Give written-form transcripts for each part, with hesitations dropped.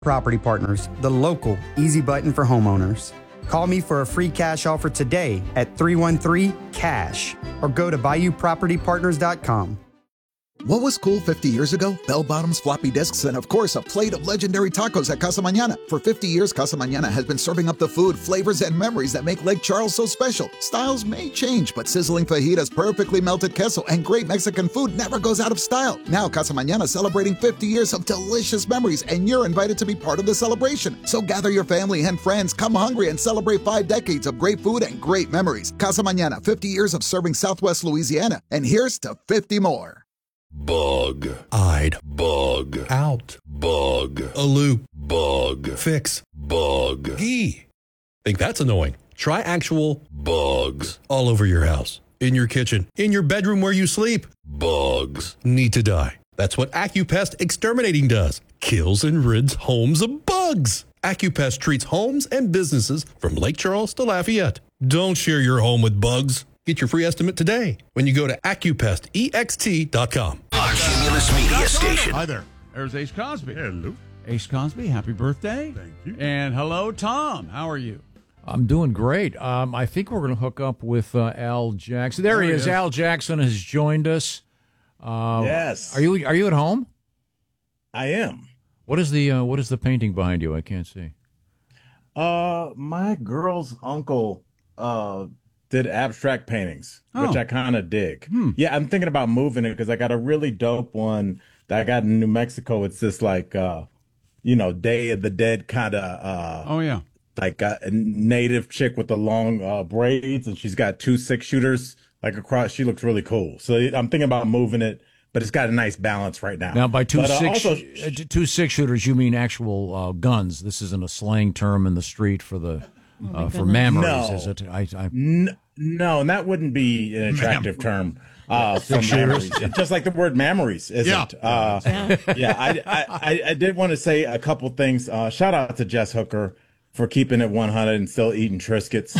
Property Partners, the local easy button for homeowners. Call me for a free cash offer today at 313-CASH or go to BayouPropertyPartners.com. What was cool 50 years ago? Bell-bottoms, floppy disks, and of course, a plate of legendary tacos at Casa Mañana. For 50 years, Casa Mañana has been serving up the food, flavors, and memories that make Lake Charles so special. Styles may change, but sizzling fajitas, perfectly melted queso, and great Mexican food never goes out of style. Now, Casa Mañana is celebrating 50 years of delicious memories, and you're invited to be part of the celebration. So gather your family and friends, come hungry, and celebrate 5 decades of great food and great memories. Casa Mañana, 50 years of serving Southwest Louisiana, and here's to 50 more. Bug. I'd. Bug. Out. Bug. A loop. Bug. Fix. Bug. Gee. Think that's annoying? Try actual bugs all over your house. In your kitchen. In your bedroom where you sleep. Bugs need to die. That's what AccuPest Exterminating does. Kills and rids homes of bugs. AccuPest treats homes and businesses from Lake Charles to Lafayette. Don't share your home with bugs. Get your free estimate today when you go to AccuPestEXT.com. Cumulus Media Station. Hi there. There's Ace Cosby. Hello. Ace Cosby, happy birthday. Thank you. And hello, Tom. How are you? I'm doing great. I think we're going to hook up with Al Jackson. There he is. Al Jackson has joined us. Yes. Are you at home? I am. What is the painting behind you? I can't see. My girl's uncle did abstract paintings, which I kind of dig. Yeah, I'm thinking about moving it because I got a really dope one that I got in New Mexico. It's this like, Day of the Dead kind of. Like a native chick with the long braids, and she's got 2 6-shooters like across. She looks really cool. So I'm thinking about moving it, but it's got a nice balance right now. Now, by 2 6-shooters, you mean actual guns? This isn't a slang term in the street for the for memories, is it? No, and that wouldn't be an attractive term. From memories, just like the word memories isn't. I did want to say a couple things. Shout out to Jess Hooker for keeping it 100 and still eating Triscuits.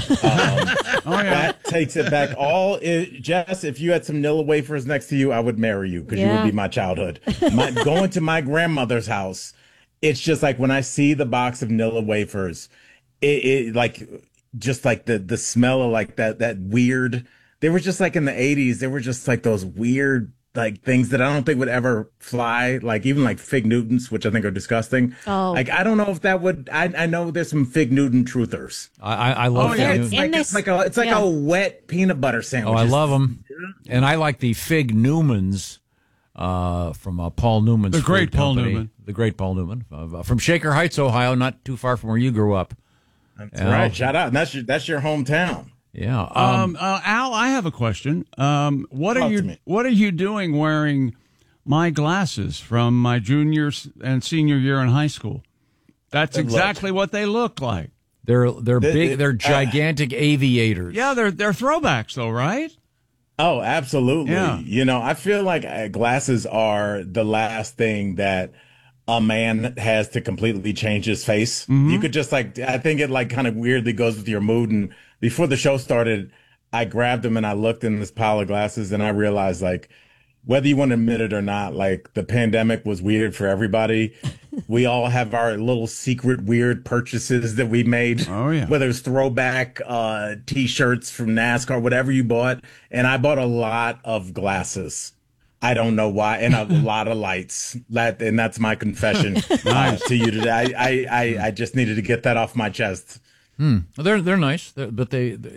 That takes it back. Jess, if you had some Nilla wafers next to you, I would marry you because you would be my childhood. Going to my grandmother's house, it's just like when I see the box of Nilla wafers, it like just like the smell of like that weird. They were just like in the 80s. They were just like those weird like things that I don't think would ever fly, like even like Fig Newtons, which I think are disgusting. Oh, like I don't know if that would. I know there's some Fig Newton truthers. I love. It's like a wet peanut butter sandwich. Oh, I love them, and I like the Fig Newmans from Paul Newman's. The great Paul Newman. The great Paul Newman from Shaker Heights, Ohio, not too far from where you grew up. That's right. Shout out. And that's your hometown. Yeah. Al, I have a question. What are you doing wearing my glasses from my junior and senior year in high school? That's exactly what they look like. They're big. They're gigantic aviators. Yeah, they're throwbacks though, right? Oh, absolutely. Yeah. I feel like glasses are the last thing that a man has to completely change his face. Mm-hmm. You could just I think it like kind of weirdly goes with your mood. And before the show started, I grabbed them and I looked in this pile of glasses and I realized like, whether you want to admit it or not, like the pandemic was weird for everybody. We all have our little secret weird purchases that we made. Oh yeah. Whether it's throwback T-shirts from NASCAR, whatever you bought. And I bought a lot of glasses. I don't know why, and a lot of lights. And that's my confession to you today. I just needed to get that off my chest. Well, they're nice, but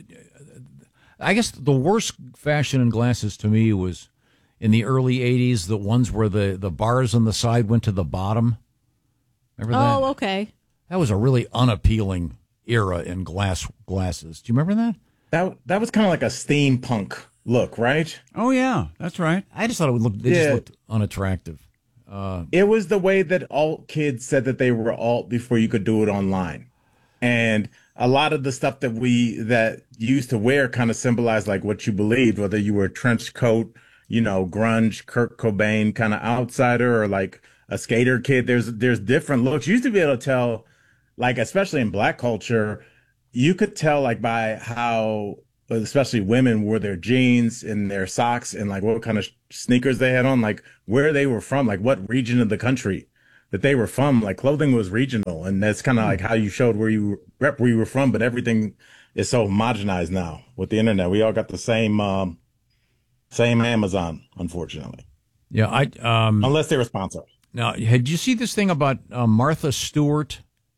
I guess the worst fashion in glasses to me was in the early '80s. The ones where the bars on the side went to the bottom. Remember that? Oh, okay. That was a really unappealing era in glasses. Do you remember that? That was kind of like a steampunk look, right? Oh yeah, that's right. I just thought it would look. They just looked unattractive. It was the way that alt kids said that they were alt before you could do it online, and a lot of the stuff that used to wear kind of symbolized like what you believed, whether you were a trench coat, grunge, Kurt Cobain kind of outsider, or like a skater kid. There's different looks. You used to be able to tell, like especially in Black culture, you could tell like by how, especially women, wore their jeans and their socks and like what kind of sneakers they had on, like where they were from, like what region of the country that they were from. Like clothing was regional, and that's kind of like how you showed where you were from. But everything is so homogenized now with the internet. We all got the same Amazon, unfortunately. Yeah, unless they were sponsored. Now, did you see this thing about Martha Stewart?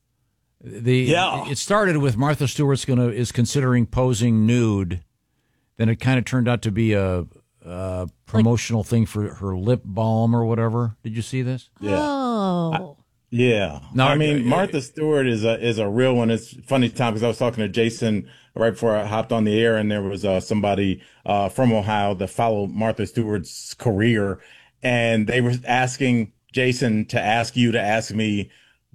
It started with Martha Stewart is considering posing nude. Then it kind of turned out to be a promotional thing for her lip balm or whatever. Did you see this? Yeah. Oh. Yeah. No, I mean, Martha Stewart is a real one. It's funny, Tom, because I was talking to Jason right before I hopped on the air, and there was somebody from Ohio that followed Martha Stewart's career, and they were asking Jason to ask you to ask me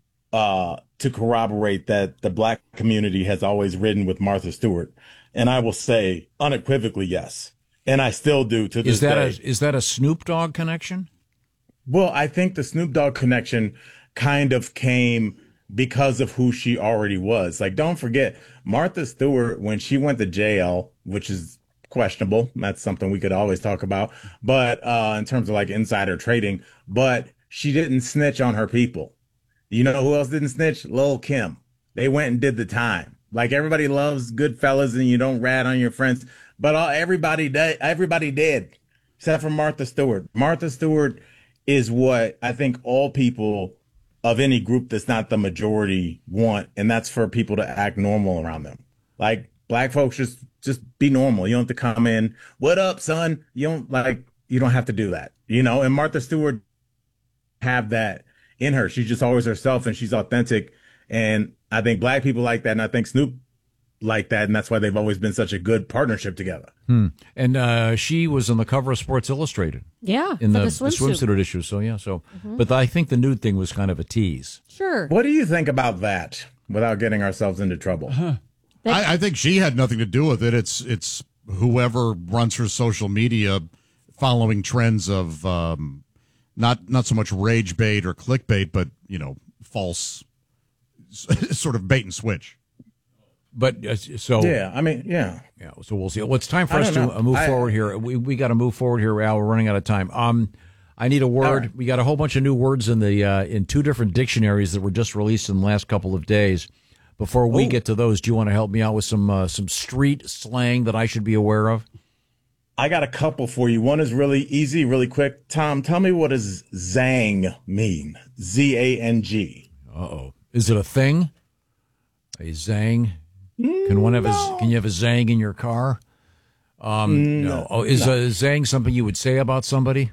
to corroborate that the black community has always ridden with Martha Stewart. And I will say unequivocally yes. And I still do to this day. Is that a Snoop Dogg connection? Well, I think the Snoop Dogg connection kind of came because of who she already was. Like, don't forget, Martha Stewart, when she went to jail, which is questionable, that's something we could always talk about, but in terms of like insider trading, but she didn't snitch on her people. You know who else didn't snitch? Lil' Kim. They went and did the time. Like, everybody loves Goodfellas and you don't rat on your friends, but everybody did, except for Martha Stewart. Martha Stewart is what I think all people of any group that's not the majority want, and that's for people to act normal around them. Like, black folks just be normal. You don't have to come in, what up, son? You don't have to do that, you know? And Martha Stewart have that in her. She's just always herself, and she's authentic. And I think black people like that, and I think Snoop like that, and that's why they've always been such a good partnership together. And she was on the cover of Sports Illustrated. Yeah, in the swimsuit issue. So yeah, but I think the nude thing was kind of a tease. Sure. What do you think about that? Without getting ourselves into trouble, I think she had nothing to do with it. It's whoever runs her social media, following trends of not so much rage bait or clickbait, but false sort of bait and switch. But so yeah, I mean, yeah. So we'll see. Well, it's time for us to move forward here. We got to move forward here, Al. We're running out of time. I need a word. Right. We got a whole bunch of new words in the in two different dictionaries that were just released in the last couple of days. Before we get to those, do you want to help me out with some street slang that I should be aware of? I got a couple for you. One is really easy, really quick. Tom, tell me, what does zang mean? Z-A-N-G. Uh-oh. Is it a thing? A zang? Can you have a zang in your car? No. Oh, is a zang something you would say about somebody?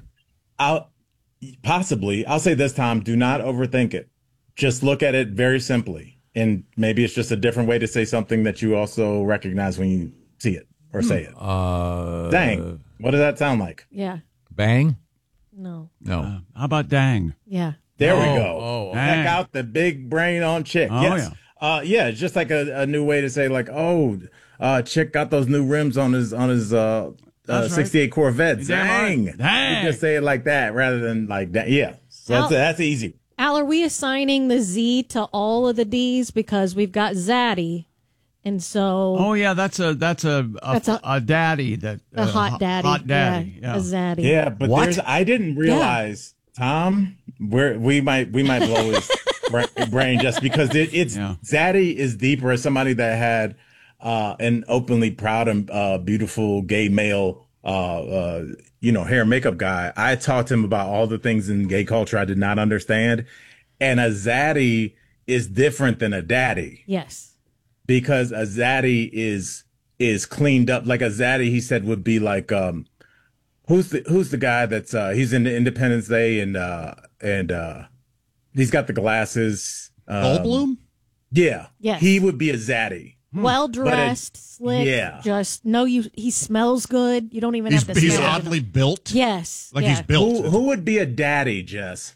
Possibly. I'll say this, Tom, do not overthink it. Just look at it very simply. And maybe it's just a different way to say something that you also recognize when you see it or say it. Dang. What does that sound like? Yeah. Bang? No. How about dang? Yeah. There we go. Check out the big brain on chick. Oh, yes. Yeah. It's just like a new way to say, like, chick got those new rims on his 68 Corvette. Dang. You just say it like that rather than like that. Yeah. So that's easy. Al, are we assigning the Z to all of the D's because we've got Zaddy, and so? Oh yeah, that's a daddy, that a hot daddy, hot daddy, a Zaddy. Yeah, but I didn't realize, Tom, we might blow his brain just because it's Zaddy is deeper as somebody that had an openly proud and beautiful gay male hair and makeup guy. I talked to him about all the things in gay culture I did not understand. And a zaddy is different than a daddy. Yes. Because a zaddy is cleaned up. Like a zaddy, he said, would be like, who's the guy that's, he's in Independence Day and he's got the glasses. Goldblum? Yeah. Yes. He would be a zaddy. Well dressed, slick. Yeah. Just he smells good. You don't even have to. He's smell oddly him. built. Yes, he's built. Who would be a daddy, Jess?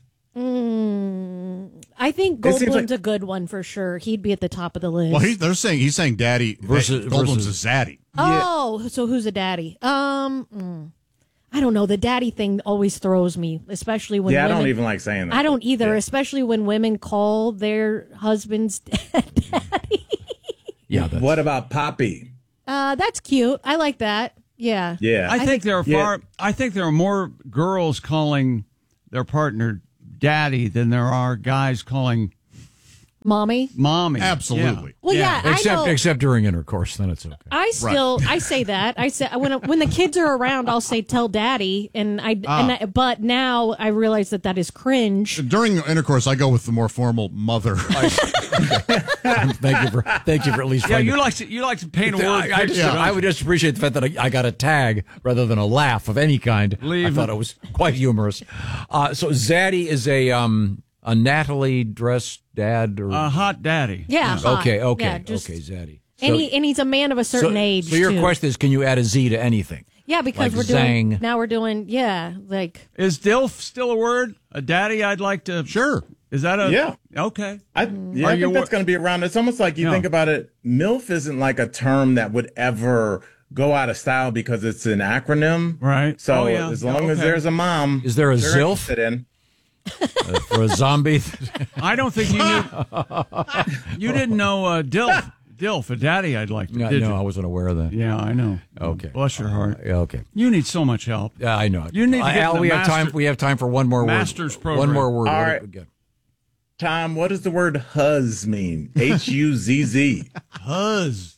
I think Goldblum's a good one for sure. He'd be at the top of the list. Well, he's saying daddy versus Goldblum's a zaddy. Oh, so who's a daddy? I don't know. The daddy thing always throws me, especially when women, I don't even like saying that. I don't either, especially when women call their husbands daddy. Yeah. What about Poppy? That's cute. I like that. Yeah. Yeah. I think there are more girls calling their partner daddy than there are guys calling mommy. Absolutely. Yeah. Well, yeah, I know. Except during intercourse, then it's okay. I say that. I say when the kids are around, I'll say tell daddy, but now I realize that is cringe. During intercourse, I go with the more formal mother. Thank you for at least. Yeah, you like to paint a word. I would just appreciate the fact that I got a tag rather than a laugh of any kind. I thought it was quite humorous. So Zaddy is a Natalie dressed dad or a hot daddy. Yeah. Hot. Okay, yeah, Zaddy. And he's a man of a certain age. So your question is, can you add a Z to anything? Yeah, because like we're doing like. Is DILF still a word? A daddy I'd like to. Sure. Is that a. Yeah. Okay. I think that's going to be around. It's almost like you think about it. MILF isn't like a term that would ever go out of style because it's an acronym. Right. So as long as there's a mom. Is there a ZILF? For a zombie? I don't think you knew. You didn't know DILF, a daddy I'd like to. No, I wasn't aware of that. Yeah, I know. Okay. Bless your heart. Okay. You need so much help. Yeah, I know. You need to get Al, we have time for one more master's word. Program. One more word. All right. Tom, what does the word huzz mean? Huzz. Huzz.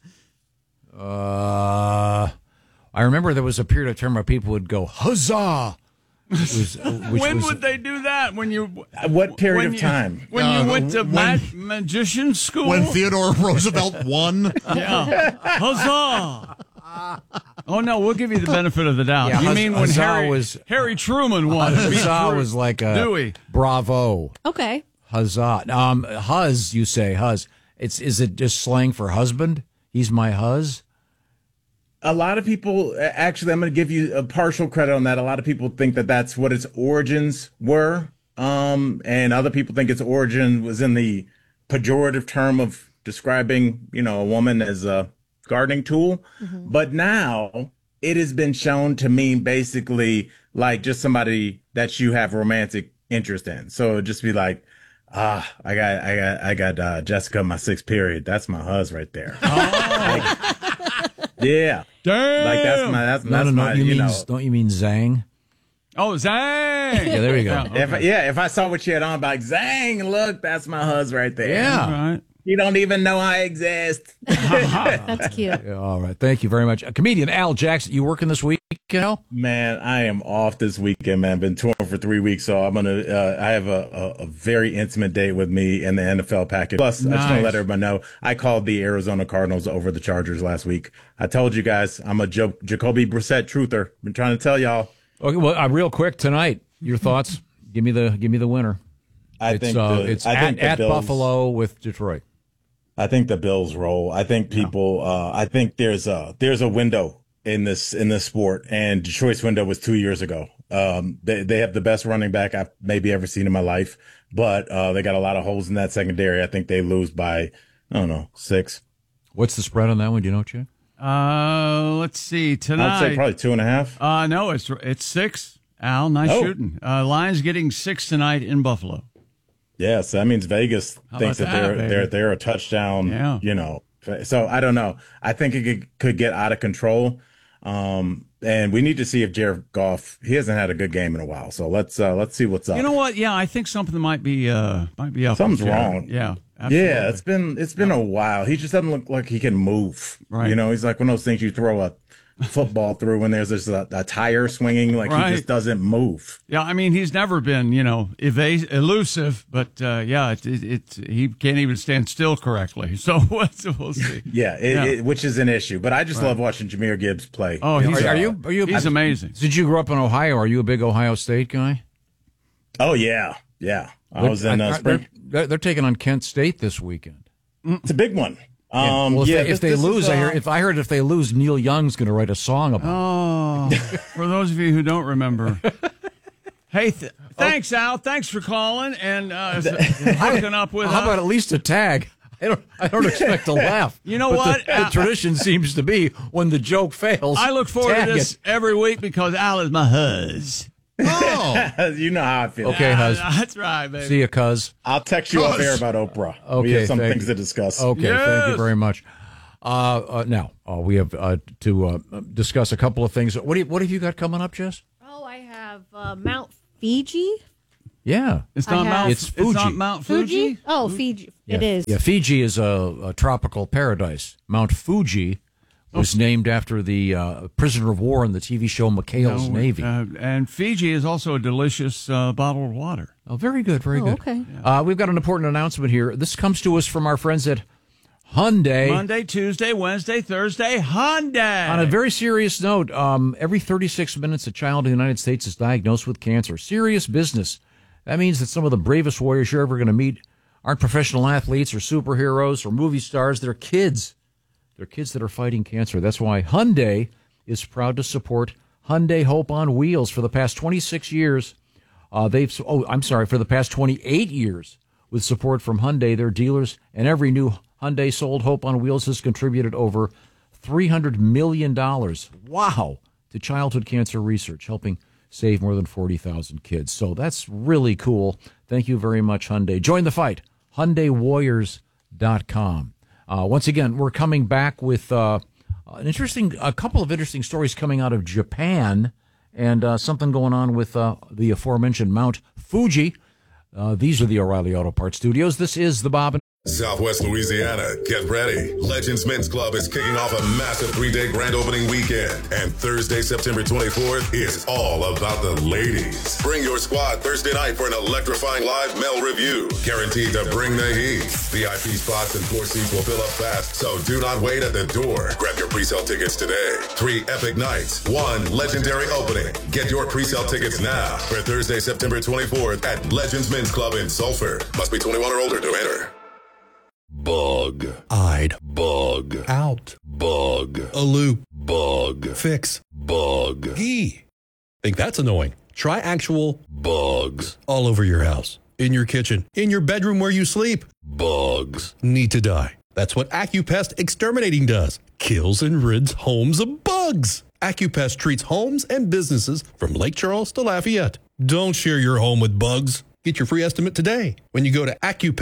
I remember there was a period of time where people would go huzzah. When would they do that? What period of time? When you went to magician school? When Theodore Roosevelt won? Yeah. Huzzah! Oh, no, we'll give you the benefit of the doubt. Yeah, you mean when Harry Truman won? Huzzah was like a Dewey. Bravo. Okay. Huzzah. Huzz, you say huzz. Is it just slang for husband? He's my huzz? A lot of people, actually, I'm going to give you a partial credit on that. A lot of people think that that's what its origins were. And other people think its origin was in the pejorative term of describing, a woman as a gardening tool. Mm-hmm. But now it has been shown to mean basically like just somebody that you have romantic interest in. So it'd just be like, I got Jessica, my sixth period. That's my huzz right there. Oh. Yeah. Damn. Like that's my Don't you mean Zang? Oh, Zang. Yeah, there you go. Yeah, okay. If I saw what you had on, I'd be like, Zang, look, that's my huzz right there. Yeah. Right. You don't even know I exist. That's cute. Yeah, all right. Thank you very much. Comedian Al Jackson, you working this week, Al? Man, I am off this weekend, man. Been touring for 3 weeks, so I'm gonna. I have a very intimate date with me and the NFL package. Plus, I just want to let everybody know I called the Arizona Cardinals over the Chargers last week. I told you guys I'm a Jacoby Brissett truther. Been trying to tell y'all. Okay, well, real quick tonight, your thoughts? Give me the winner. I think at Buffalo with Detroit. I think the Bills roll. I think people. I think there's a window in this sport, and Detroit's window was 2 years ago. They have the best running back I've maybe ever seen in my life, but they got a lot of holes in that secondary. I think they lose by 6. What's the spread on that one? Do you know, Chad? Let's see. Tonight, I'd say probably 2.5. No, it's 6. Al, nice shooting. Lions getting 6 tonight in Buffalo. Yeah, so that means Vegas thinks that they're a touchdown. Yeah. So I don't know. I think it could get out of control. And we need to see if Jared Goff. He hasn't had a good game in a while. So let's see what's up. You know what? Yeah, I think something might be up. Something's wrong. Yeah. Absolutely. Yeah, it's been a while. He just doesn't look like he can move. Right. He's like one of those things you throw a football through when there's just a tire swinging, like he just doesn't move. Yeah, I mean he's never been elusive, but he can't even stand still correctly. So we'll see. Which is an issue. But I just love watching Jahmyr Gibbs play. Oh, are you? He's amazing. Did you grow up in Ohio? Are you a big Ohio State guy? Oh yeah. I was in spring. They're taking on Kent State this weekend. It's a big one. If they lose, I heard if they lose, Neil Young's going to write a song about it. For those of you who don't remember. Hey, thanks, Al. Thanks for calling and hooking up with us. How about at least a tag? I don't expect a laugh. You know what? The tradition seems to be when the joke fails. I look forward to this every week because Al is my huzz. Oh, you know how I feel. Okay, huz. That's right, baby. See you, cuz. I'll text you off air about Oprah. Okay, we have some things to discuss. Okay, Thank you very much. Now we have to discuss a couple of things. What have you got coming up, Jess? Oh, I have Mount Fiji. Yeah. It's not Mount. It's Fuji. It's not Mount Fuji. Oh, Fiji. Yeah. It is. Yeah, Fiji is a tropical paradise. Mount Fuji was named after the prisoner of war in the TV show McHale's Navy. And Fiji is also a delicious bottled water. Oh, very good, very good. Okay. We've got an important announcement here. This comes to us from our friends at Hyundai. Monday, Tuesday, Wednesday, Thursday, Hyundai. On a very serious note, every 36 minutes a child in the United States is diagnosed with cancer. Serious business. That means that some of the bravest warriors you're ever going to meet aren't professional athletes or superheroes or movie stars. They're kids. They're kids that are fighting cancer. That's why Hyundai is proud to support Hyundai Hope on Wheels for the past 26 years. For the past 28 years with support from Hyundai, their dealers, and every new Hyundai sold Hope on Wheels has contributed over $300 million. Wow. To childhood cancer research, helping save more than 40,000 kids. So that's really cool. Thank you very much, Hyundai. Join the fight. HyundaiWarriors.com. Once again, we're coming back with a couple of interesting stories coming out of Japan and something going on with the aforementioned Mount Fuji. These are the O'Reilly Auto Parts Studios. This is the Bob and Southwest Louisiana, get ready. Legends Men's Club is kicking off a massive 3-day grand opening weekend. And Thursday, September 24th is all about the ladies. Bring your squad Thursday night for an electrifying live male review. Guaranteed to bring the heat. VIP spots and floor seats will fill up fast, so do not wait at the door. Grab your pre-sale tickets today. 3 epic nights, 1 legendary opening. Get your pre-sale tickets now for Thursday, September 24th at Legends Men's Club in Sulphur. Must be 21 or older to enter. Bug-eyed bug. Out bug. A loop bug. Fix bug. Think that's annoying? Try actual bugs all over your house. In your kitchen. In your bedroom where you sleep. Bugs need to die. That's what AccuPest Exterminating does. Kills and rids homes of bugs. AccuPest treats homes and businesses from Lake Charles to Lafayette. Don't share your home with bugs. Get your free estimate today when you go to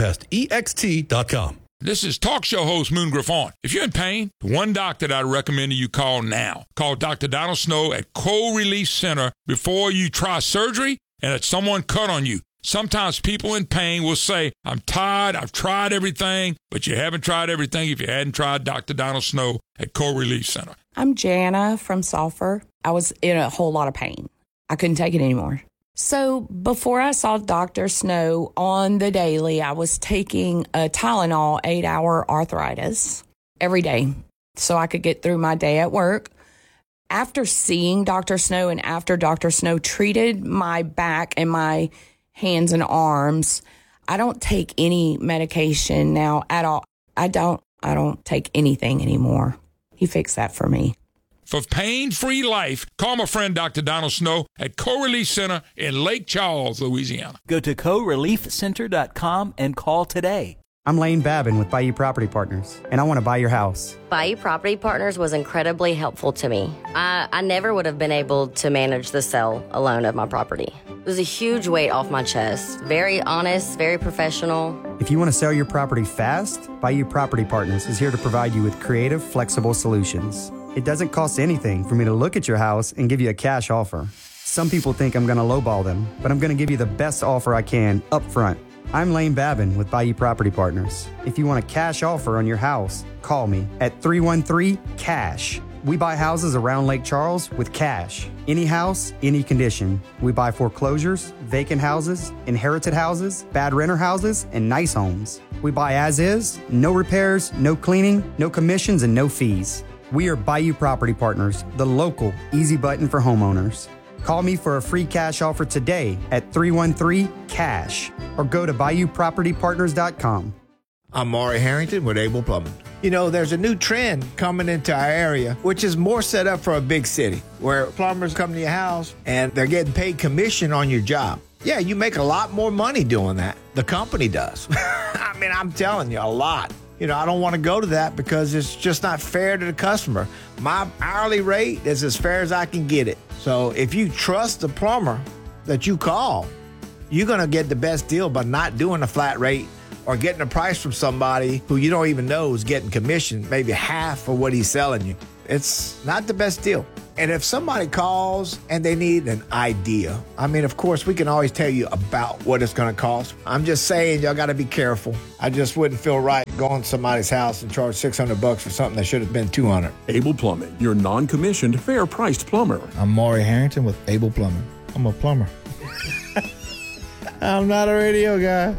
AccuPestEXT.com. This is talk show host Moon Griffon. If you're in pain, the one doctor that I recommend you call now. Call Dr. Donald Snow at Cold Relief Center before you try surgery and that someone cut on you. Sometimes people in pain will say, I'm tired, I've tried everything, but you haven't tried everything if you hadn't tried Dr. Donald Snow at Cold Relief Center. I'm Jana from Sulphur. I was in a whole lot of pain. I couldn't take it anymore. So before I saw Dr. Snow on the daily, I was taking a Tylenol 8-hour arthritis every day so I could get through my day at work. After seeing Dr. Snow and after Dr. Snow treated my back and my hands and arms, I don't take any medication now at all. I don't take anything anymore. He fixed that for me. For pain-free life, call my friend Dr. Donald Snow at Co-Relief Center in Lake Charles, Louisiana. Go to coreliefcenter.com and call today. I'm Lane Babin with Bayou Property Partners, and I want to buy your house. Bayou Property Partners was incredibly helpful to me. I never would have been able to manage the sale alone of my property. It was a huge weight off my chest. Very honest, very professional. If you want to sell your property fast, Bayou Property Partners is here to provide you with creative, flexible solutions. It doesn't cost anything for me to look at your house and give you a cash offer. Some people think I'm going to lowball them, but I'm going to give you the best offer I can up front. I'm Lane Babin with Bayou Property Partners. If you want a cash offer on your house, call me at 313-CASH. We buy houses around Lake Charles with cash. Any house, any condition. We buy foreclosures, vacant houses, inherited houses, bad renter houses, and nice homes. We buy as is, no repairs, no cleaning, no commissions, and no fees. We are Bayou Property Partners, the local easy button for homeowners. Call me for a free cash offer today at 313-CASH or go to BayouPropertyPartners.com. I'm Maury Harrington with Able Plumbing. You know, there's a new trend coming into our area, which is more set up for a big city, where plumbers come to your house and they're getting paid commission on your job. Yeah, you make a lot more money doing that. The company does. I mean, I'm telling you, a lot. You know, I don't want to go to that because it's just not fair to the customer. My hourly rate is as fair as I can get it. So if you trust the plumber that you call, you're going to get the best deal by not doing a flat rate or getting a price from somebody who you don't even know is getting commission, maybe half of what he's selling you. It's not the best deal. And if somebody calls and they need an idea, I mean, of course, we can always tell you about what it's going to cost. I'm just saying, y'all got to be careful. I just wouldn't feel right going to somebody's house and charge $600 for something that should have been $200. Able Plumbing, your non-commissioned, fair-priced plumber. I'm Maury Harrington with Able Plumbing. I'm a plumber. I'm not a radio guy.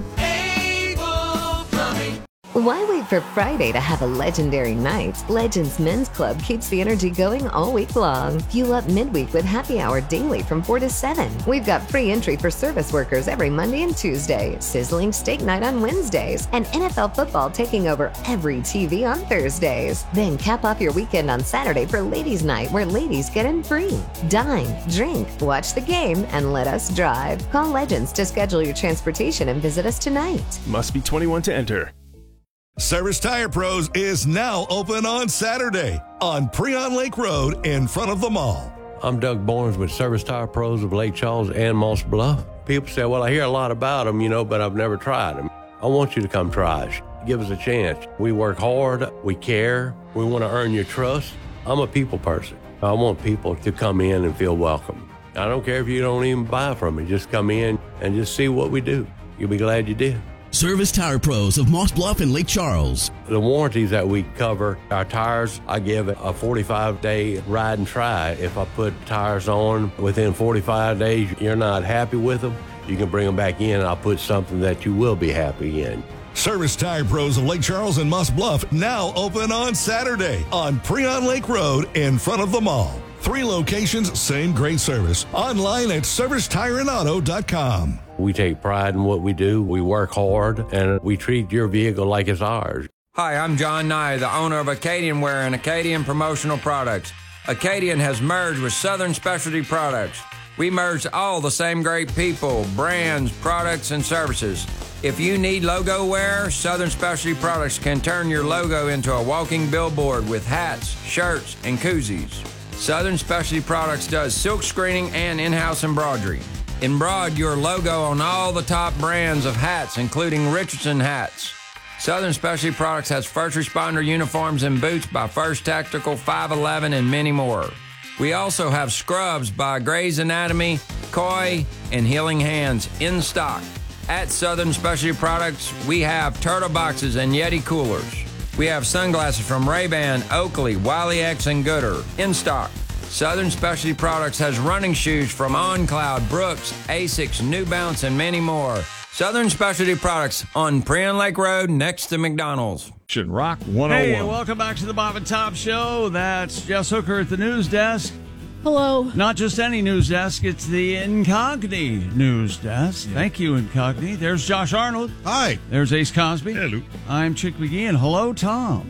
Why wait for Friday to have a legendary night? Legends Men's Club keeps the energy going all week long. Fuel up midweek with happy hour daily from 4 to 7. We've got free entry for service workers every Monday and Tuesday, sizzling steak night on Wednesdays, and NFL football taking over every TV on Thursdays. Then cap off your weekend on Saturday for Ladies' Night, where ladies get in free. Dine, drink, watch the game, and let us drive. Call Legends to schedule your transportation and visit us tonight. Must be 21 to enter. Service Tire Pros is now open on Saturday on Preon Lake Road in front of the mall. I'm Doug Barnes with Service Tire Pros of Lake Charles and Moss Bluff. People say, well, I hear a lot about them, but I've never tried them. I want you to come try us. Give us a chance. We work hard. We care. We want to earn your trust. I'm a people person. I want people to come in and feel welcome. I don't care if you don't even buy from me. Just come in and just see what we do. You'll be glad you did. Service Tire Pros of Moss Bluff and Lake Charles. The warranties that we cover, our tires, I give it a 45-day ride and try. If I put tires on within 45 days, you're not happy with them, you can bring them back in and I'll put something that you will be happy in. Service Tire Pros of Lake Charles and Moss Bluff now open on Saturday on Preon Lake Road in front of the mall. 3 locations, same great service. Online at servicetireandauto.com. We take pride in what we do. We work hard, and we treat your vehicle like it's ours. Hi, I'm John Nye, the owner of Acadian Wear and Acadian Promotional Products. Acadian has merged with Southern Specialty Products. We merged all the same great people, brands, products, and services. If you need logo wear, Southern Specialty Products can turn your logo into a walking billboard with hats, shirts, and koozies. Southern Specialty Products does silk screening and in-house embroidery. Embroider your logo on all the top brands of hats, including Richardson hats. Southern Specialty Products has first responder uniforms and boots by First Tactical, 511, and many more. We also have scrubs by Grey's Anatomy, Koi, and Healing Hands in stock. At Southern Specialty Products, we have turtle boxes and Yeti coolers. We have sunglasses from Ray-Ban, Oakley, Wiley X, and Gooder in stock. Southern Specialty Products has running shoes from OnCloud, Brooks, Asics, New Balance, and many more. Southern Specialty Products on Preon Lake Road next to McDonald's. Rock 101. Hey, welcome back to the Bob and Tom Show. That's Jess Hooker at the news desk. Hello. Not just any news desk, it's the Incogni news desk. Thank you, Incogni. There's Josh Arnold. Hi. There's Ace Cosby. Hello. I'm Chick McGee, and hello, Tom.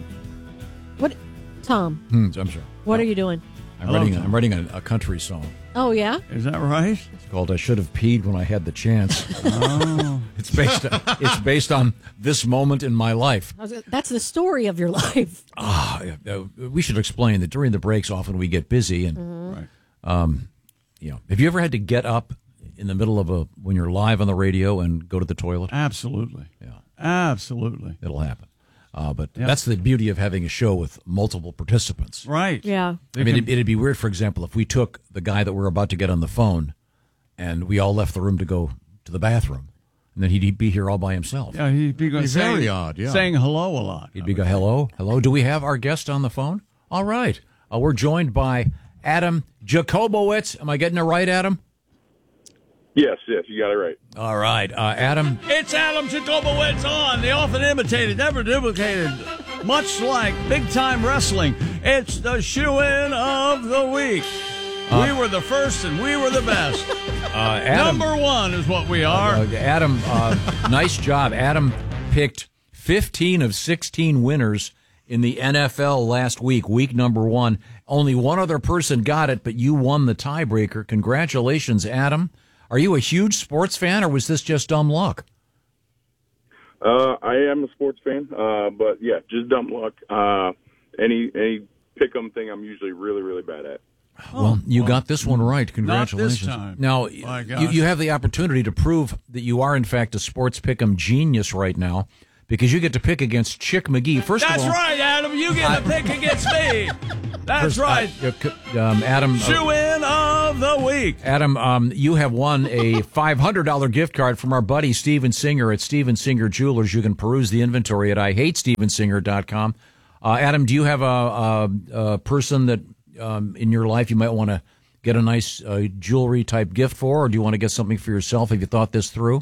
What? Tom. I'm sorry. What are you doing? I'm writing a country song. Oh, yeah? Is that right? It's called "I Should Have Peed When I Had the Chance." Oh. It's based on this moment in my life. That's the story of your life. We should explain that during the breaks, often we get busy, and have you ever had to get up in the middle of when you're live on the radio and go to the toilet? Absolutely. Yeah, absolutely. It'll happen. But that's the beauty of having a show with multiple participants. Right. Yeah. I mean, it'd be weird, for example, if we took the guy that we're about to get on the phone and we all left the room to go to the bathroom, and then he'd be here all by himself. Yeah, he'd be very odd, yeah. Saying hello a lot. He'd be go, hello? Do we have our guest on the phone? All right. We're joined by Adam Jacobowitz. Am I getting it right, Adam? Yes, you got it right. All right, Adam. It's Adam Jacobowitz on the often imitated, never duplicated, much like big-time wrestling. It's the shoe-in of the week. We were the first and we were the best. Adam, Number 1 is what we are. Adam, nice job. Adam picked 15 of 16 winners in the NFL last week, week number 1. Only one other person got it, but you won the tiebreaker. Congratulations, Adam. Are you a huge sports fan, or was this just dumb luck? I am a sports fan, but yeah, just dumb luck. Any pick 'em thing I'm usually really, really bad at. Well, you got this one right. Congratulations. Not this time. Now, you have the opportunity to prove that you are, in fact, a sports pick-em genius right now, because you get to pick against Chick McGee. That's right, Adam. You get to pick against me. That's right. Adam. Shoe-in of the week. Adam, you have won a $500 gift card from our buddy Steven Singer at Steven Singer Jewelers. You can peruse the inventory at IHateStevenSinger.com. Adam, do you have a person that in your life you might want to get a nice jewelry type gift for, or do you want to get something for yourself? Have you thought this through?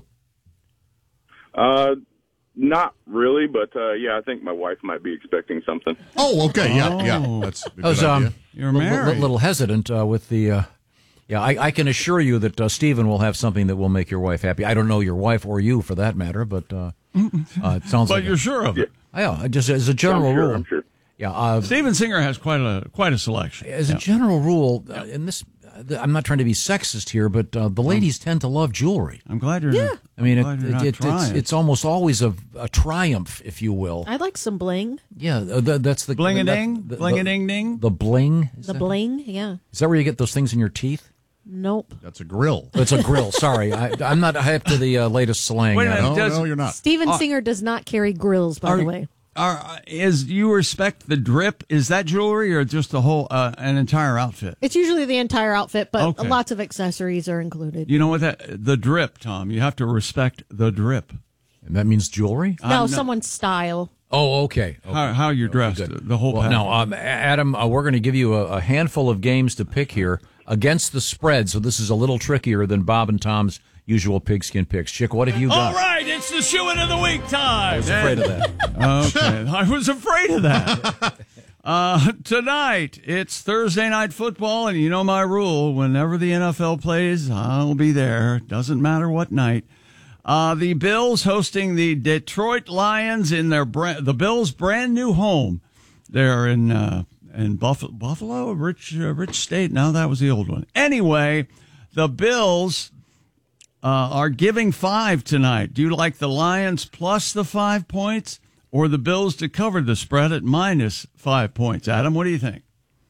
Not really, but I think my wife might be expecting something. Oh, okay, yeah. That's a good idea. You're married. A little hesitant with the. I can assure you that Stephen will have something that will make your wife happy. I don't know your wife or you for that matter, but it sounds like. But you're sure of it? Yeah, just as a general rule. I'm sure. Yeah, Steven Singer has quite a selection. As a general rule, and this, I'm not trying to be sexist here, but the ladies tend to love jewelry. I'm glad you're. Yeah. I mean, it's almost always a triumph, if you will. I like some bling. Yeah, that's the bling-a-ding, bling-a-ding-ding. The bling. The bling, yeah. Is that where you get those things in your teeth? Nope. That's a grill. It's a grill. Sorry, I'm not hip to the latest slang. Wait a minute, no, you're not. Steven Singer does not carry grills, by the way. You respect the drip? Is that jewelry or just the whole an entire outfit? It's usually the entire outfit, but Okay. lots of accessories are included. You know what the drip, Tom? You have to respect the drip. And that means jewelry? No, someone's style. Oh, okay. How you're dressed, the whole package. No, Adam, we're going to give you a handful of games to pick here against the spread, so this is a little trickier than Bob and Tom's usual pigskin picks. Chick, what have you got? All right, it's the shoe-in of the week time. I was afraid of that. Okay, I was afraid of that. Tonight, it's Thursday Night Football, and you know my rule. Whenever the NFL plays, I'll be there. Doesn't matter what night. The Bills hosting the Detroit Lions in the Bills' brand new home. They're in Buffalo, a rich state. Now that was the old one. Anyway, the Bills are giving 5 tonight. Do you like the Lions plus the 5 points or the Bills to cover the spread at minus 5 points? Adam, what do you think?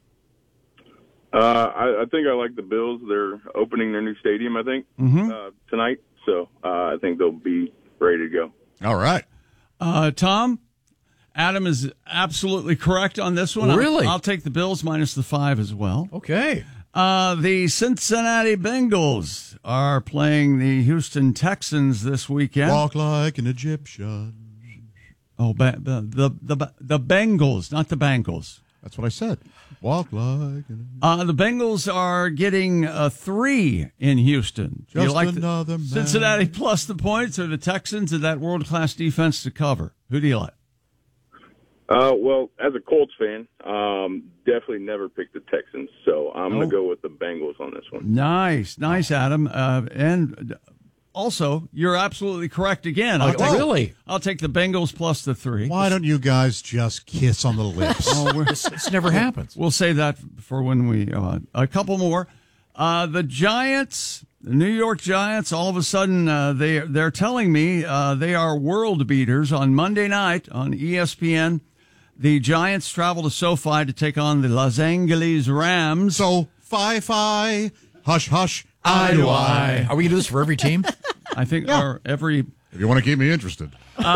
I think I like the Bills. They're opening their new stadium, I think, tonight. So I think they'll be ready to go. All right. Tom, Adam is absolutely correct on this one. Really? I'll take the Bills minus the 5 as well. Okay. The Cincinnati Bengals are playing the Houston Texans this weekend. Walk like an Egyptian. Oh, the Bengals, not the Bengals. That's what I said. Walk like an The Bengals are getting 3 in Houston. Do you Just like another man. Cincinnati plus the points or the Texans or that world-class defense to cover? Who do you like? Well, as a Colts fan, definitely never picked the Texans, so I'm going to go with the Bengals on this one. Nice, Adam. And also, you're absolutely correct again. Really? I'll take the Bengals plus the 3. Why don't you guys just kiss on the lips? This never happens. We'll save that for when we a couple more. The Giants, the New York Giants, all of a sudden they're telling me they are world beaters on Monday night on ESPN. The Giants travel to SoFi to take on the Los Angeles Rams. So, fi, hush, hush, eye to eye. Are we going to do this for every team? I think every. If you want to keep me interested.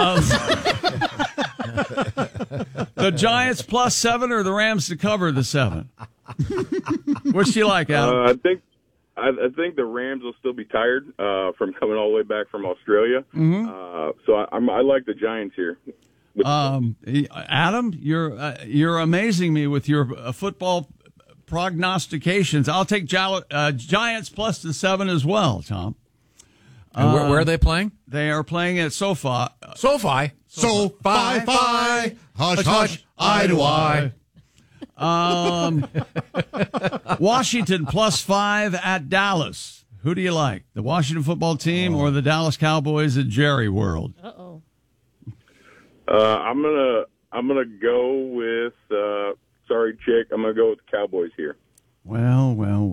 The Giants plus 7 or the Rams to cover the 7? Which do you like, Adam? I think the Rams will still be tired from coming all the way back from Australia. So I like the Giants here. Adam, you're amazing me with your football prognostications. I'll take Giants plus the 7 as well, Tom. And where are they playing? They are playing at SoFi. SoFi. So, fi, hush, hush, eye to eye. Washington plus 5 at Dallas. Who do you like? The Washington football team or the Dallas Cowboys at Jerry World? Uh-oh. I'm gonna go with sorry, Chick. I'm gonna go with the Cowboys here. Well.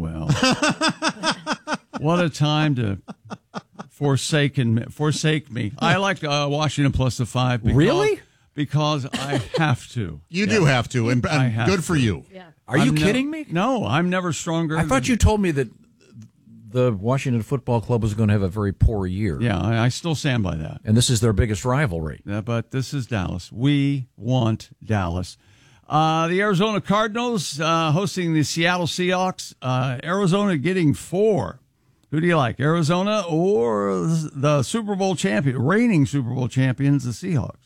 What a time to forsake me. I like Washington plus the 5. Really? Because I have to. You do have to, and good for you. Yeah. Are you kidding me? No, I'm never stronger. I thought you told me that the Washington Football Club was going to have a very poor year. Yeah, I still stand by that. And this is their biggest rivalry. Yeah, but this is Dallas. We want Dallas. The Arizona Cardinals hosting the Seattle Seahawks. Arizona getting 4. Who do you like, Arizona or the Super Bowl champion, reigning Super Bowl champions, the Seahawks?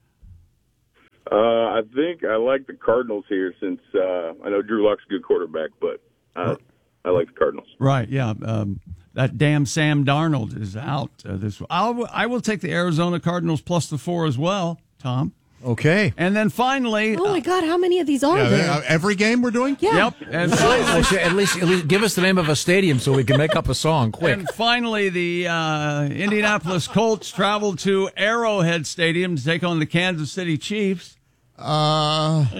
I think I like the Cardinals here since I know Drew Lock's a good quarterback, but I like the Cardinals. Right, yeah. That damn Sam Darnold is out this week. I will take the Arizona Cardinals plus the 4 as well, Tom. Okay. And then finally... Oh, my God, how many of these are there? Every game we're doing? Yeah. Yep. And finally, at least give us the name of a stadium so we can make up a song quick. And finally, the Indianapolis Colts traveled to Arrowhead Stadium to take on the Kansas City Chiefs. Bang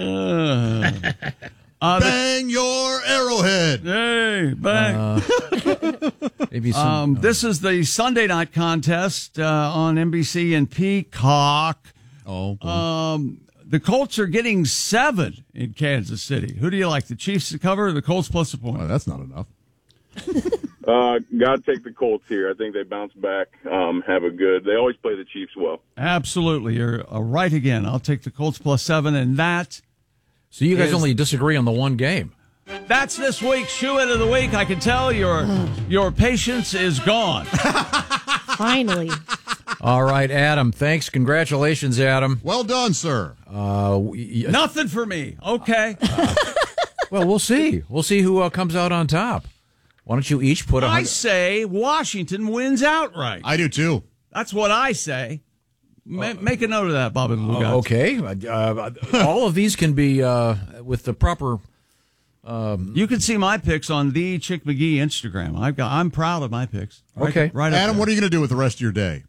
your Arrowhead. Hey, bang. Maybe some. This is the Sunday night contest on NBC and Peacock. The Colts are getting 7 in Kansas City. Who do you like, the Chiefs to cover or the Colts plus a point? Oh, that's not enough. Got to take the Colts here. I think they bounce back, have a good. They always play the Chiefs well. Absolutely. You're right again. I'll take the Colts plus 7, and that. So you guys only disagree on the one game. That's this week's Shoe-In of the Week. I can tell your patience is gone. Finally. All right, Adam. Thanks. Congratulations, Adam. Well done, sir. Nothing for me. Okay. Well, we'll see. We'll see who comes out on top. Why don't you each put I say Washington wins outright. I do, too. That's what I say. Make a note of that, Bobby Lugaz. Okay. All of these can be with the proper... you can see my picks on the Chick McGee Instagram. I'm proud of my picks. Okay. Right Adam, what are you going to do with the rest of your day?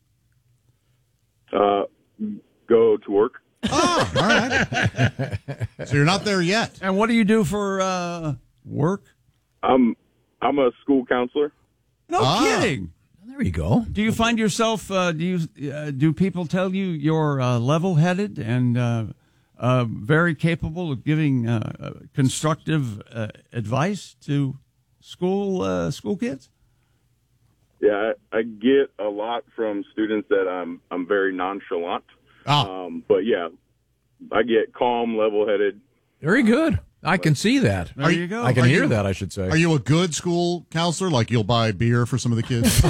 Go to work. Oh, all right. So you're not there yet. And what do you do for work? I'm a school counselor. No kidding. There you go. Do you find yourself? Do people tell you you're level-headed and very capable of giving constructive advice to school kids? Yeah, I get a lot from students that I'm very nonchalant. But yeah, I get calm, level-headed. Very good. I can see that. There you go. I can hear that, I should say. Are you a good school counselor? Like you'll buy beer for some of the kids?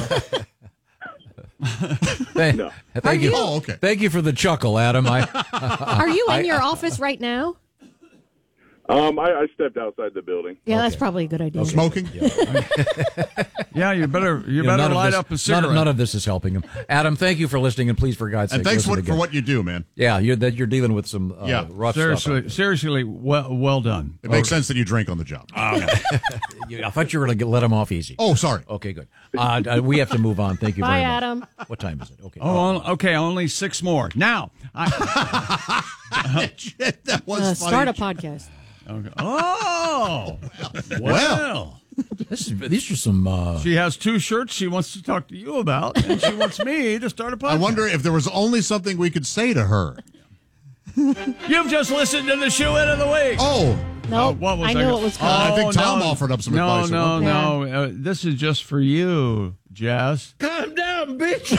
No. Thank you. Oh, okay. Thank you for the chuckle, Adam. Are you in your office right now? I stepped outside the building. Yeah, that's probably a good idea. Smoking? Yeah, you better light up a cigarette. None of this is helping him. Adam, thank you for listening, and please, for God's sake, and thanks listen for what you do, man. Yeah, you're dealing with some rough stuff. Seriously, well done. It makes sense that you drink on the job. I thought you were going to let him off easy. Oh, sorry. Okay, good. We have to move on. Thank you very Bye, much. Adam. What time is it? Okay. Okay, only 6 more. Now, that was funny. Start a podcast. Okay. Oh, well. These are some... She has 2 shirts she wants to talk to you about, and she wants me to start a podcast. I wonder if there was only something we could say to her. You've just listened to the Shoe-In of the Week. Oh. No, I knew it was coming. I think Tom offered up some advice. No. This is just for you, Jazz. Calm down, bitch.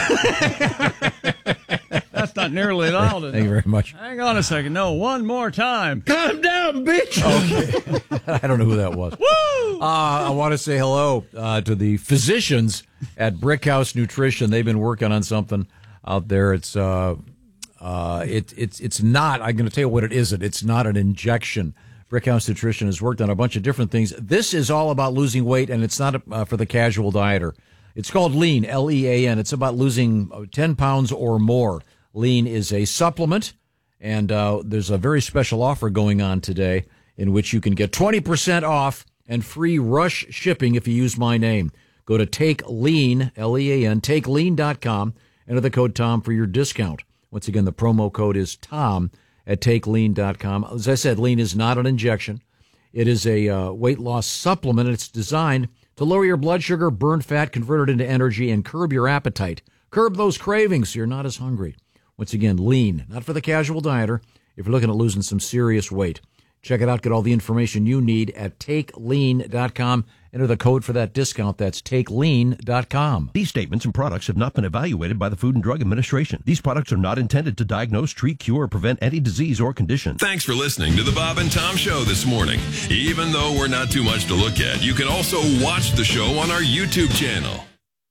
That's not nearly loud enough. Thank you very much. Hang on a second. No, one more time. Calm down, bitch. Okay. I don't know who that was. Woo! I want to say hello to the physicians at Brickhouse Nutrition. They've been working on something out there. It's not. I'm going to tell you what it isn't. It's not an injection. Brickhouse Nutrition has worked on a bunch of different things. This is all about losing weight, and it's not for the casual dieter. It's called Lean, L-E-A-N. It's about losing 10 pounds or more. Lean is a supplement, and there's a very special offer going on today in which you can get 20% off and free rush shipping if you use my name. Go to Take Lean, L-E-A-N, TakeLean.com. Enter the code TOM for your discount. Once again, the promo code is TOM at TakeLean.com. As I said, Lean is not an injection. It is a weight loss supplement, and it's designed to lower your blood sugar, burn fat, convert it into energy, and curb your appetite. Curb those cravings so you're not as hungry. Once again, Lean, not for the casual dieter. If you're looking at losing some serious weight, check it out. Get all the information you need at TakeLean.com. Enter the code for that discount. That's TakeLean.com. These statements and products have not been evaluated by the Food and Drug Administration. These products are not intended to diagnose, treat, cure, or prevent any disease or condition. Thanks for listening to the Bob and Tom Show this morning. Even though we're not too much to look at, you can also watch the show on our YouTube channel.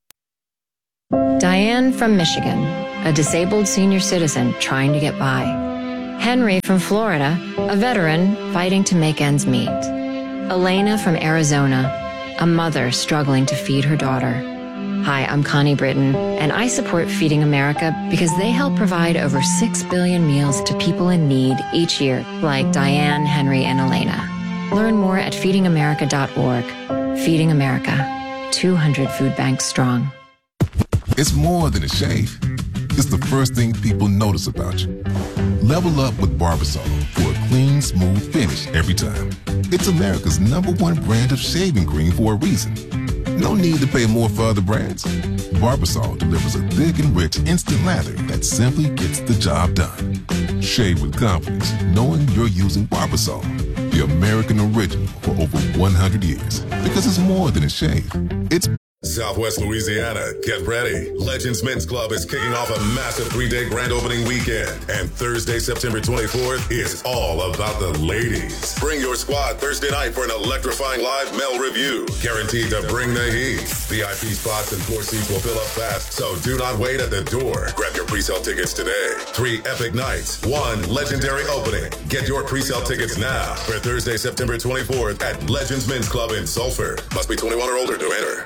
Diane from Michigan, a disabled senior citizen trying to get by. Henry from Florida, a veteran fighting to make ends meet. Elena from Arizona, a mother struggling to feed her daughter. Hi, I'm Connie Britton, and I support Feeding America because they help provide over 6 billion meals to people in need each year, like Diane, Henry, and Elena. Learn more at feedingamerica.org. Feeding America, 200 food banks strong. It's more than a shave. It's the first thing people notice about you. Level up with Barbasol for a clean, smooth finish every time. It's America's #1 brand of shaving cream for a reason. No need to pay more for other brands. Barbasol delivers a thick and rich instant lather that simply gets the job done. Shave with confidence, knowing you're using Barbasol, the American original for over 100 years. Because it's more than a shave. It's Southwest Louisiana, get ready. Legends Men's Club is kicking off a massive 3-day grand opening weekend. And Thursday, September 24th is all about the ladies. Bring your squad Thursday night for an electrifying live male review. Guaranteed to bring the heat. VIP spots and floor seats will fill up fast, so do not wait at the door. Grab your pre-sale tickets today. 3 epic nights, 1 legendary opening. Get your pre-sale tickets now for Thursday, September 24th at Legends Men's Club in Sulphur. Must be 21 or older to enter.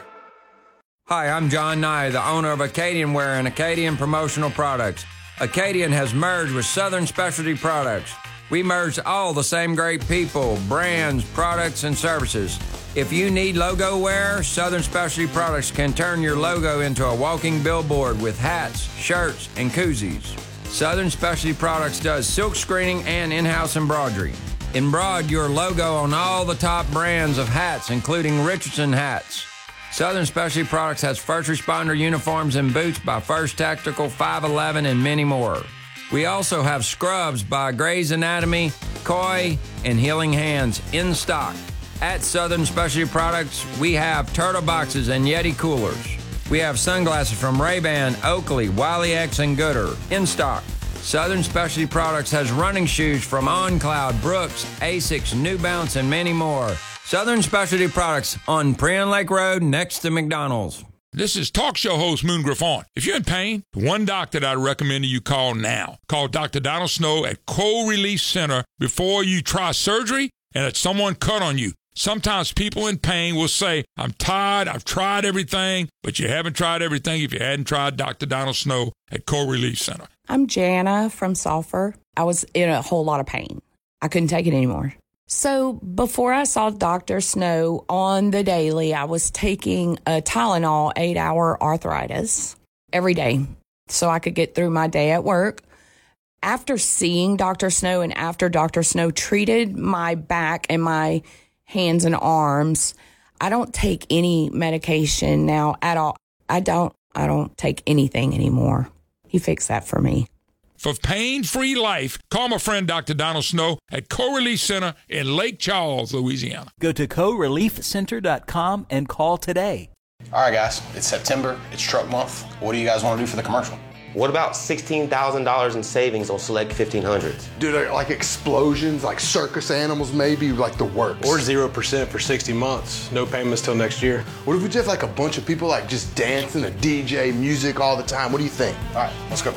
Hi, I'm John Nye, the owner of Acadian Wear and Acadian Promotional Products. Acadian has merged with Southern Specialty Products. We merged all the same great people, brands, products, and services. If you need logo wear, Southern Specialty Products can turn your logo into a walking billboard with hats, shirts, and koozies. Southern Specialty Products does silk screening and in-house embroidery. Embroider your logo on all the top brands of hats, including Richardson hats. Southern Specialty Products has first responder uniforms and boots by First Tactical, 511, and many more. We also have scrubs by Grey's Anatomy, Koi, and Healing Hands in stock. At Southern Specialty Products, we have turtle boxes and Yeti coolers. We have sunglasses from Ray-Ban, Oakley, Wiley X, and Gooder in stock. Southern Specialty Products has running shoes from On Cloud, Brooks, Asics, New Balance, and many more. Southern Specialty Products on Prion Lake Road next to McDonald's. This is talk show host Moon Griffon. If you're in pain, the one doctor that I recommend you call now. Call Dr. Donald Snow at Cold Release Center before you try surgery and that someone cut on you. Sometimes people in pain will say, I'm tired, I've tried everything, but you haven't tried everything if you hadn't tried Dr. Donald Snow at Cold Release Center. I'm Jana from Sulphur. I was in a whole lot of pain. I couldn't take it anymore. So before I saw Dr. Snow on the daily, I was taking a Tylenol 8-hour arthritis every day so I could get through my day at work. After seeing Dr. Snow and after Dr. Snow treated my back and my hands and arms, I don't take any medication now at all. I don't take anything anymore. He fixed that for me. For pain-free life, call my friend Dr. Donald Snow at Co-Relief Center in Lake Charles, Louisiana. Go to coreliefcenter.com and call today. All right, guys, it's September. It's truck month. What do you guys want to do for the commercial? What about $16,000 in savings on select 1500s? Dude, like explosions, like circus animals maybe, like the works. Or 0% for 60 months. No payments till next year. What if we just have like a bunch of people like just dancing, a DJ, music all the time? What do you think? All right, let's go.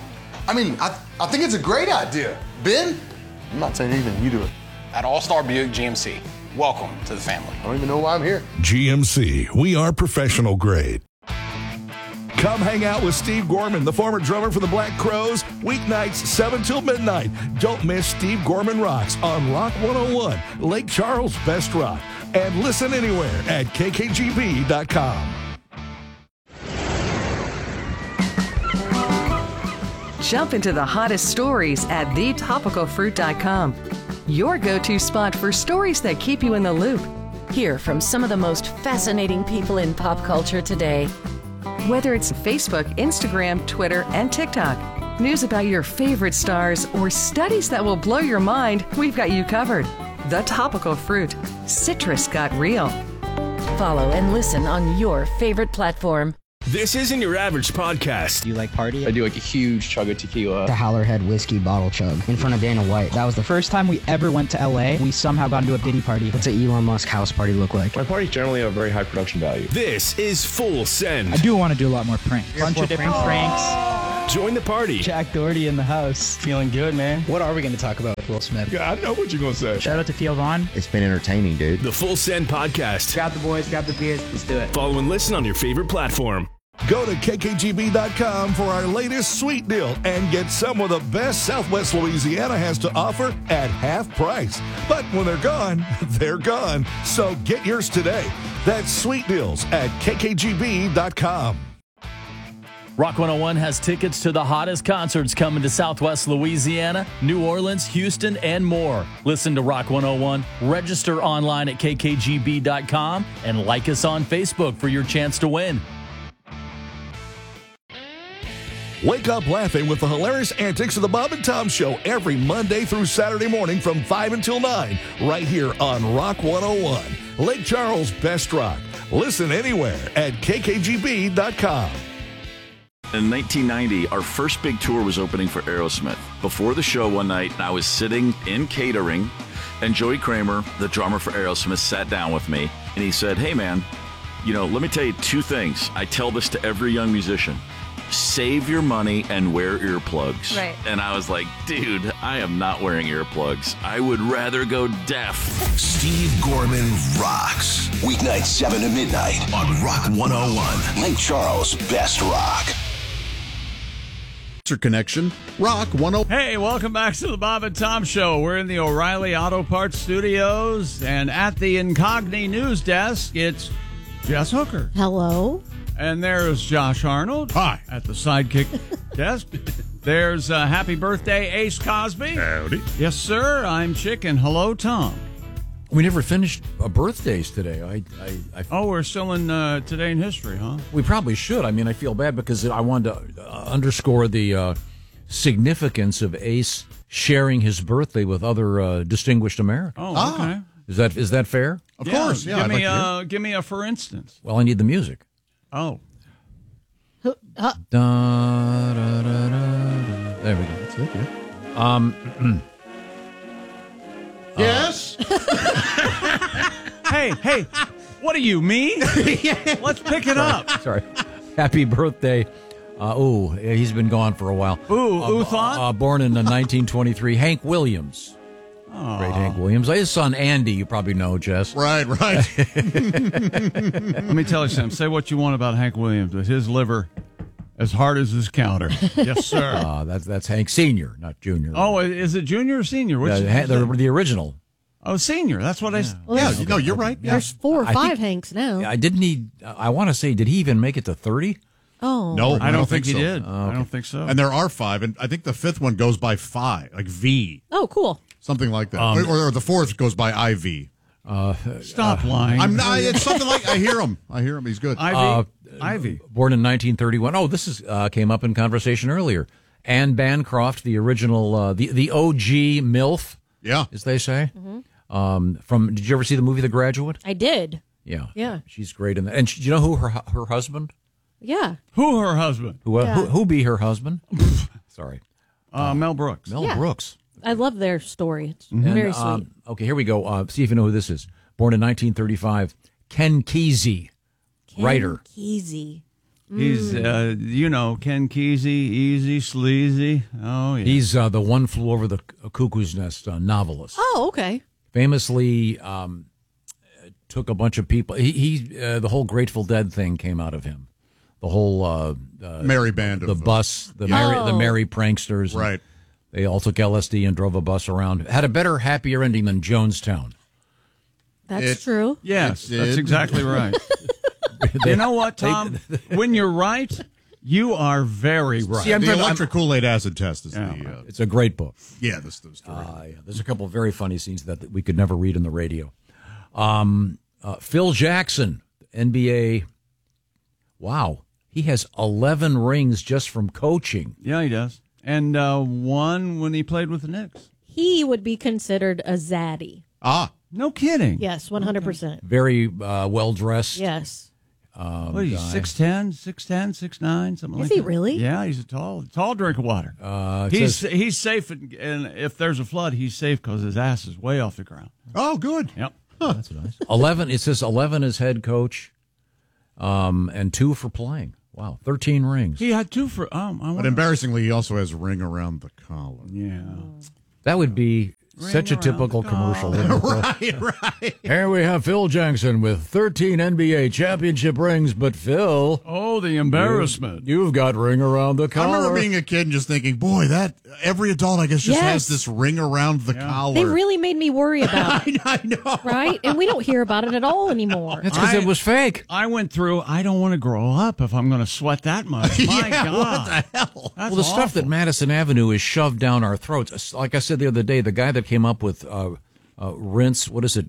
I mean, I think it's a great idea. Ben? I'm not saying anything, you do it. At All-Star Buick GMC, welcome to the family. I don't even know why I'm here. GMC, we are professional grade. Come hang out with Steve Gorman, the former drummer for the Black Crowes, weeknights 7 till midnight. Don't miss Steve Gorman Rocks on Rock 101, Lake Charles' best rock. And listen anywhere at kkgb.com. Jump into the hottest stories at thetopicalfruit.com. Your go-to spot for stories that keep you in the loop. Hear from some of the most fascinating people in pop culture today. Whether it's Facebook, Instagram, Twitter, and TikTok, news about your favorite stars, or studies that will blow your mind, we've got you covered. The Topical Fruit. Citrus got real. follow and listen on your favorite platform. This isn't your average podcast. Do you like party? I do like a huge chug of tequila. The Howlerhead whiskey bottle chug in front of Dana White. That was the first time we ever went to LA. We somehow got into a Diddy party. What's an Elon Musk house party look like? My parties generally have very high production value. This is Full Send. I do want to do a lot more pranks. Bunch of different pranks. Join the party. Jack Doherty in the house. Feeling good, man. What are we going to talk about with Will Smith? Yeah, I know what you're going to say. Shout out to Theo Vaughn. It's been entertaining, dude. The Full Send podcast. Grab the boys, grab the beers. Let's do it. Follow and listen on your favorite platform. Go to kkgb.com for our latest sweet deal and get some of the best Southwest Louisiana has to offer at half price. But when they're gone, they're gone. So get yours today. That's sweet deals at kkgb.com. Rock 101 has tickets to the hottest concerts coming to Southwest Louisiana, New Orleans, Houston, and more. Listen to Rock 101, register online at kkgb.com, and like us on Facebook for your chance to win. Wake up laughing with the hilarious antics of the Bob and Tom Show every Monday through Saturday morning from 5 until 9, right here on Rock 101. Lake Charles' best rock. Listen anywhere at kkgb.com. In 1990, our first big tour was opening for Aerosmith. Before the show one night, I was sitting in catering, and Joey Kramer, the drummer for Aerosmith, sat down with me, and he said, "Hey, man, let me tell you two things. I tell this to every young musician. Save your money and wear earplugs." Right. And I was like, dude, I am not wearing earplugs. I would rather go deaf. Steve Gorman rocks. Weeknights 7 to midnight on Rock 101. Lake Charles' best rock. Connection, Rock 101. Hey, welcome back to the Bob and Tom Show. We're in the O'Reilly Auto Parts Studios, and at the Incogni News Desk, it's Jess Hooker. Hello. And there's Josh Arnold. Hi. At the Sidekick Desk. There's Happy Birthday, Ace Cosby. Howdy. Yes, sir. I'm Chicken. Hello, Tom. We never finished birthdays today. Oh, we're still in Today in History, huh? We probably should. I mean, I feel bad because I wanted to underscore the significance of Ace sharing his birthday with other distinguished Americans. Oh, okay. Is that fair? Of course. Yeah. Give me a for instance. Well, I need the music. Oh. Da, da, da, da, da. There we go. That's it. Yeah. Yes. Hey, what are you, me? Let's pick it up. Sorry. Happy birthday. He's been gone for a while. Thought? Born in 1923, Hank Williams. Oh. Great Hank Williams. His son, Andy, you probably know, Jess. Right. Let me tell you something. Say what you want about Hank Williams, but his liver as hard as his counter. Yes, sir. That's Hank Sr., not Junior. Oh, is it Junior or Senior? The original. Oh, Senior. That's what I said. Well, no, you're right. There's 4 or 5 Hanks now. I want to say, did he even make it to 30? Oh. No, I don't think he so. did. Okay. I don't think so. And there are 5, and I think the 5th one goes by 5, like V. Oh, cool. Something like that. Or the 4th goes by IV. Stop lying. I'm not. It's something like I hear him. He's good. Ivy. Born in 1931. Oh, this came up in conversation earlier. Anne Bancroft, the original, the OG MILF. Yeah, as they say. Mm-hmm. Did you ever see the movie The Graduate? I did. Yeah. She's great in that. And do you know who her husband? Yeah. Who her husband? Who be her husband? Sorry. Mel Brooks. Mel Brooks. I love their story. It's very sweet. Okay, here we go. See if you know who this is. Born in 1935, Ken Kesey, writer. Kesey. He's, Ken Kesey, easy, sleazy. Oh, yeah. He's the One Flew Over the Cuckoo's Nest novelist. Oh, okay. Famously took a bunch of people. The whole Grateful Dead thing came out of him. The whole merry band, the bus, the merry pranksters. Right. They all took LSD and drove a bus around. Had a better, happier ending than Jonestown. That's true. Yes, that's exactly right. You know what, Tom? When you're right, you are very right. See, the electric Kool-Aid acid test is it's a great book. Yeah, the story. There's a couple of very funny scenes that we could never read on the radio. Phil Jackson, NBA. Wow. He has 11 rings just from coaching. Yeah, he does. And one when he played with the Knicks. He would be considered a zaddy. No kidding. Yes, 100%. Very well dressed. Yes. What are you, 6'10", 6'9", something like that? Is he really? Yeah, he's a tall drink of water. He's safe, and if there's a flood, he's safe because his ass is way off the ground. Oh, good. Yep. That's nice. 11. It says 11 as head coach, and 2 for playing. Wow, 13 rings. He had 2 for. But embarrassingly, he also has a ring around the collar. Yeah. That would be such a typical commercial. Right. Here we have Phil Jackson with 13 NBA championship rings, but Phil. Oh, the embarrassment. You've got ring around the collar. I remember being a kid and just thinking, boy, that every adult, I guess, just has this ring around the collar. They really made me worry about it. I know. Right? And we don't hear about it at all anymore. That's because it was fake. I went through, I don't want to grow up if I'm going to sweat that much. My God. What the hell? That's The stuff that Madison Avenue is shoved down our throats. Like I said the other day, the guy that came up with rinse, what is it?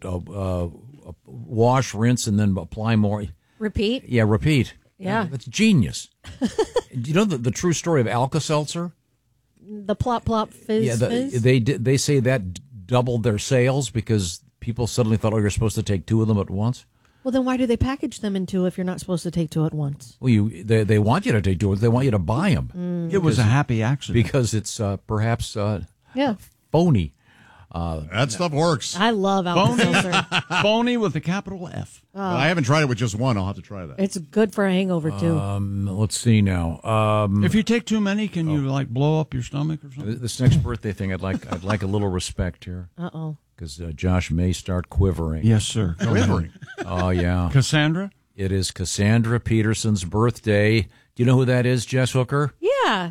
Wash, rinse, and then apply more. Repeat? Yeah, repeat. Yeah. That's genius. Do you know the true story of Alka-Seltzer? The plop plop fizz fizz? They say that doubled their sales because people suddenly thought, you're supposed to take 2 of them at once. Well, then why do they package them in 2 if you're not supposed to take 2 at once? Well, they want you to take 2. They want you to buy them. It was a happy accident. Because it's perhaps phony. That stuff works. I love Alka-Seltzer. Phony with a capital F. Well, I haven't tried it with just one. I'll have to try that. It's good for a hangover, too. Let's see now. If you take too many, can you blow up your stomach or something? This next birthday thing, I'd like a little respect here. Uh-oh. Because Josh may start quivering. Yes, sir. Quivering? Oh, yeah. Cassandra? It is Cassandra Peterson's birthday. Do you know who that is, Jess Hooker? Yeah.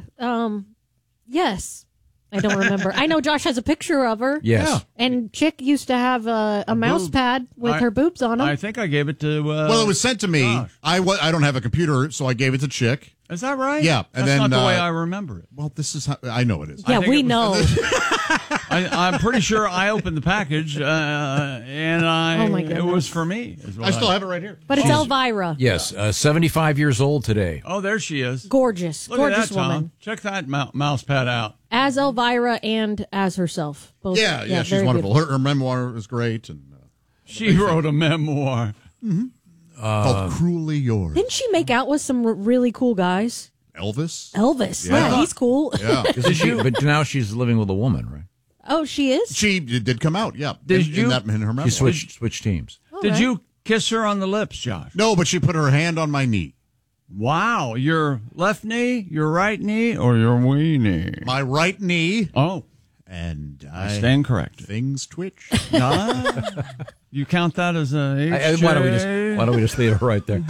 Yes. I don't remember. I know Josh has a picture of her. Yes. Yeah. And Chick used to have a mouse pad with her boobs on them. I think I gave it to... well, it was sent to me. Gosh. I don't have a computer, so I gave it to Chick. Is that right? Yeah. And That's then, not the way I remember it. Well, this is how... I know it is. Yeah, we know. I'm pretty sure I opened the package, and it was for me. I still have it right here. But it's Elvira. Yes, 75 years old today. Oh, there she is. Gorgeous. Look Gorgeous at that, Tom. woman. Check that mouse pad out. As Elvira and as herself. Both. Yeah, she's wonderful. Her memoir is great. And she wrote a memoir. Mm-hmm. Called Cruelly Yours. Didn't she make out with some really cool guys? Elvis? Yeah, he's cool. Yeah. But now she's living with a woman, right? Oh, she is? She did come out, yeah. Did in her memoir. She switched teams. Did you kiss her on the lips, Josh? No, but she put her hand on my knee. Wow. Your left knee, your right knee, or your wee knee? My right knee. Oh. And I stand corrected. Things twitch. You count that as a why don't we just leave it right there?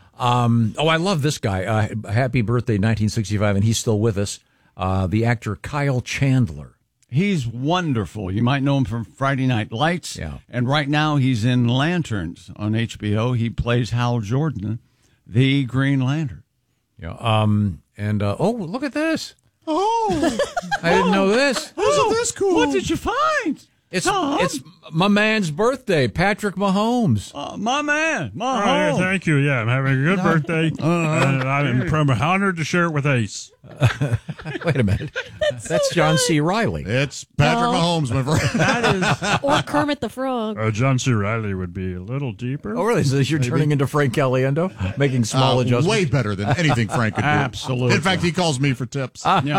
I love this guy. Happy birthday, 1965, and he's still with us. The actor Kyle Chandler. He's wonderful. You might know him from Friday Night Lights. Yeah. And right now he's in Lanterns on HBO. He plays Hal Jordan, the Green Lantern. Yeah. Look at this. Oh, I didn't know this. Isn't this cool? What did you find? It's my man's birthday, Patrick Mahomes. My man, Mahomes. Thank you. Yeah, I'm having a good birthday, and I'm honored to share it with Ace. Wait a minute, that's John C. Reilly. It's Patrick Mahomes, my friend. That is, or Kermit the Frog. John C. Reilly would be a little deeper. Oh, really? So you're turning into Frank Caliendo, making small adjustments. Way better than anything Frank could do. Absolutely. In fact, he calls me for tips. Yeah.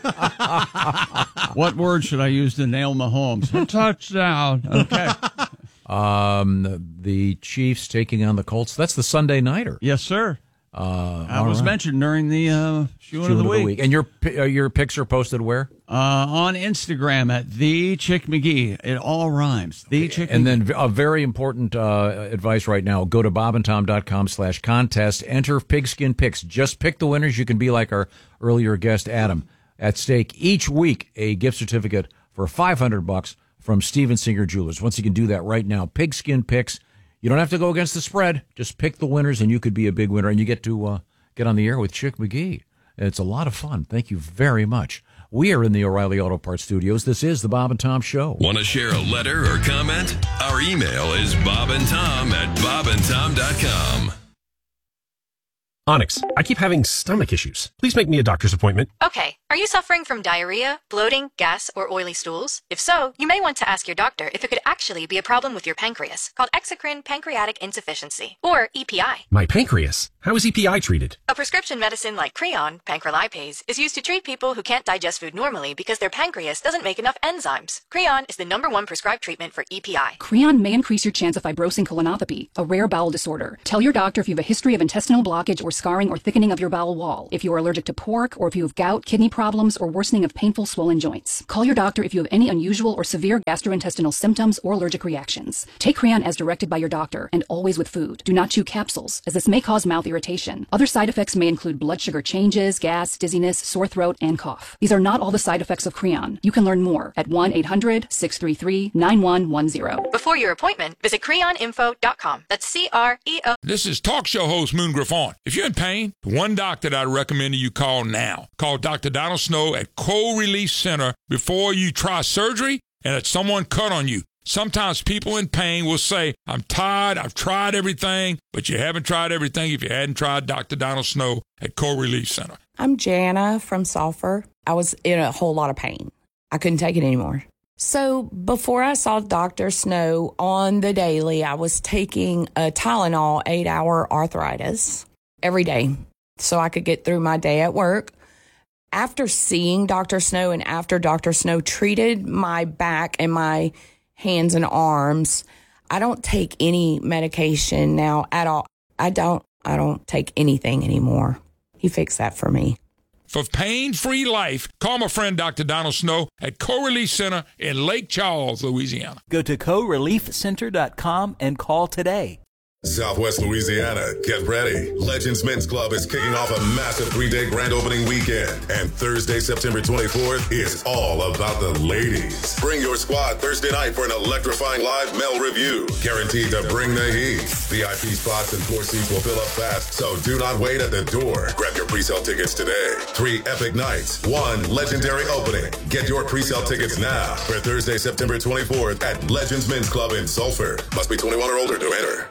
What word should I use to nail Mahomes? Touchdown. Okay. The Chiefs taking on the Colts. That's the Sunday nighter. Yes, sir. That was mentioned during the Shoe of the Week. And your pics are posted where? On Instagram at The Chick McGee. It all rhymes. The Chick McGee. And then a very important advice right now. Go to bobandtom.com/contest. Enter Pigskin Picks. Just pick the winners. You can be like our earlier guest, Adam. At stake each week, a gift certificate for $500 from Steven Singer Jewelers. Once you can do that right now, Pigskin Picks. You don't have to go against the spread. Just pick the winners, and you could be a big winner. And you get to get on the air with Chick McGee. It's a lot of fun. Thank you very much. We are in the O'Reilly Auto Parts Studios. This is the Bob and Tom Show. Want to share a letter or comment? Our email is bobandtom@bobandtom.com. Onyx, I keep having stomach issues. Please make me a doctor's appointment. Okay. Are you suffering from diarrhea, bloating, gas, or oily stools? If so, you may want to ask your doctor if it could actually be a problem with your pancreas, called exocrine pancreatic insufficiency, or EPI. My pancreas? How is EPI treated? A prescription medicine like Creon, pancrelipase, is used to treat people who can't digest food normally because their pancreas doesn't make enough enzymes. Creon is the #1 prescribed treatment for EPI. Creon may increase your chance of fibrosing colonopathy, a rare bowel disorder. Tell your doctor if you have a history of intestinal blockage or scarring or thickening of your bowel wall, if you are allergic to pork, or if you have gout, kidney problems, or worsening of painful swollen joints. Call your doctor if you have any unusual or severe gastrointestinal symptoms or allergic reactions. Take Creon as directed by your doctor, and always with food. Do not chew capsules, as this may cause mouth irritation. Other side effects may include blood sugar changes, gas, dizziness, sore throat, and cough. These are not all the side effects of Creon. You can learn more at 1-800-633-9110. Before your appointment, visit creoninfo.com. That's CREO. This is talk show host Moon Griffon. If you're in pain, the one doctor that I recommend you call now. Call Dr. Donald Snow at Cold Release Center before you try surgery and that someone cut on you. Sometimes people in pain will say, I'm tired, I've tried everything, but you haven't tried everything if you hadn't tried Dr. Donald Snow at Cold Relief Center. I'm Jana from Sulphur. I was in a whole lot of pain. I couldn't take it anymore. So before I saw Dr. Snow on the daily, I was taking a Tylenol 8-hour arthritis every day so I could get through my day at work. After seeing Dr. Snow and after Dr. Snow treated my back and my hands and arms, I don't take any medication now at all. I don't take anything anymore. He fixed that for me. For pain-free life, call my friend Dr. Donald Snow at Co-Relief Center in Lake Charles, Louisiana. Go to coreliefcenter.com and call today. Southwest Louisiana, get ready. Legends Men's Club is kicking off a massive 3-day grand opening weekend. And Thursday, September 24th is all about the ladies. Bring your squad Thursday night for an electrifying live male review. Guaranteed to bring the heat. VIP spots and floor seats will fill up fast, so do not wait at the door. Grab your pre-sale tickets today. 3 epic nights, 1 legendary opening. Get your pre-sale tickets now for Thursday, September 24th at Legends Men's Club in Sulphur. Must be 21 or older to enter.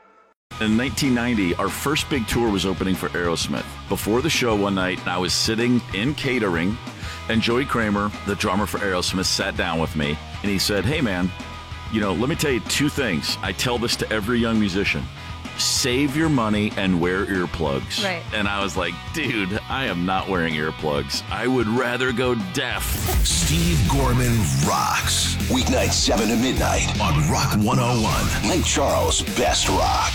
In 1990, our first big tour was opening for Aerosmith. Before the show one night, I was sitting in catering, and Joey Kramer, the drummer for Aerosmith, sat down with me, and he said, hey man, let me tell you 2 things. I tell this to every young musician. Save your money and wear earplugs. Right. And I was like, dude, I am not wearing earplugs. I would rather go deaf. Steve Gorman rocks. Weeknights 7 to midnight on Rock 101. Lake Charles' best rock.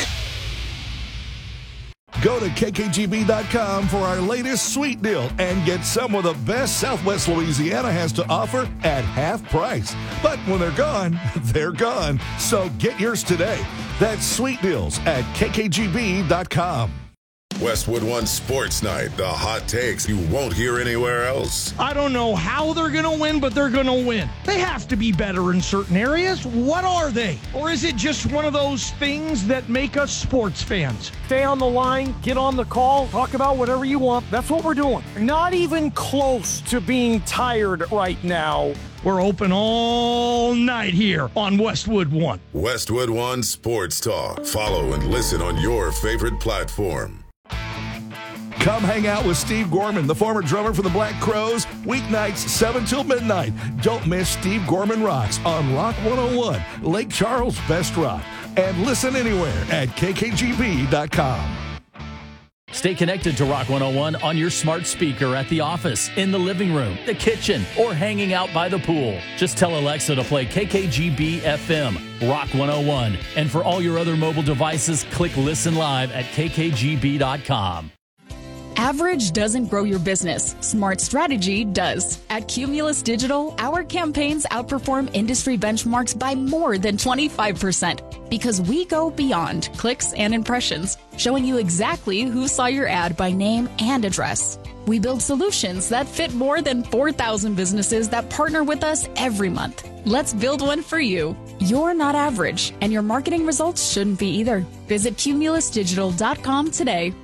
Go to kkgb.com for our latest sweet deal and get some of the best Southwest Louisiana has to offer at half price. But when they're gone, they're gone. So get yours today. That's sweet deals at kkgb.com. Westwood One Sports Night, the hot takes you won't hear anywhere else. I don't know how they're going to win, but they're going to win. They have to be better in certain areas. What are they? Or is it just one of those things that make us sports fans? Stay on the line, get on the call, talk about whatever you want. That's what we're doing. Not even close to being tired right now. We're open all night here on Westwood One. Westwood One Sports Talk. Follow and listen on your favorite platform. Come hang out with Steve Gorman, the former drummer for the Black Crowes, weeknights 7 till midnight. Don't miss Steve Gorman Rocks on Rock 101, Lake Charles' best rock. And listen anywhere at kkgb.com. Stay connected to Rock 101 on your smart speaker at the office, in the living room, the kitchen, or hanging out by the pool. Just tell Alexa to play KKGB FM, Rock 101. And for all your other mobile devices, click Listen Live at kkgb.com. Average doesn't grow your business. Smart strategy does. At Cumulus Digital, our campaigns outperform industry benchmarks by more than 25% because we go beyond clicks and impressions, showing you exactly who saw your ad by name and address. We build solutions that fit more than 4,000 businesses that partner with us every month. Let's build one for you. You're not average, and your marketing results shouldn't be either. Visit cumulusdigital.com today.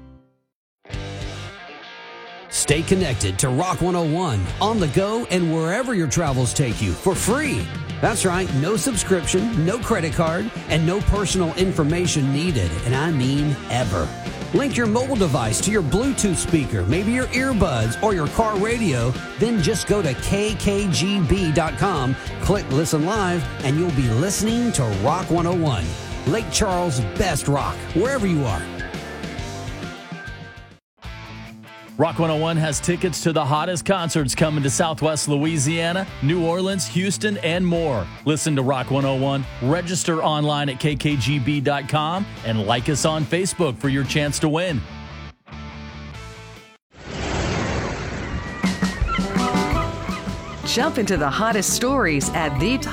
Stay connected to Rock 101 on the go and wherever your travels take you for free. That's right, no subscription, no credit card, and no personal information needed, and I mean ever. Link your mobile device to your Bluetooth speaker, maybe your earbuds or your car radio. Then just go to kkgb.com, click Listen Live, and you'll be listening to Rock 101. Lake Charles' best rock, wherever you are. Rock 101 has tickets to the hottest concerts coming to Southwest Louisiana, New Orleans, Houston, and more. Listen to Rock 101, register online at kkgb.com, and like us on Facebook for your chance to win. Jump into the hottest stories at the